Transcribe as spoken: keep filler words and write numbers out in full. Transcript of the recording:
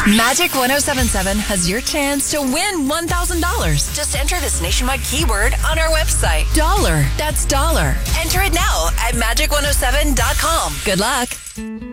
Magic one oh seven seven has your chance to win one thousand dollars. Just enter this nationwide keyword on our website. Dollar. That's dollar. Enter it now at magic one oh seven dot com. Good luck.